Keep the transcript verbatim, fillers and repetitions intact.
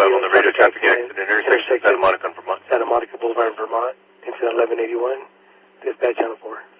five on the radio traffic accident intersection, Santa Monica, Vermont. Santa Monica Boulevard, Vermont, incident eleven eighty-one. Dispatch channel four.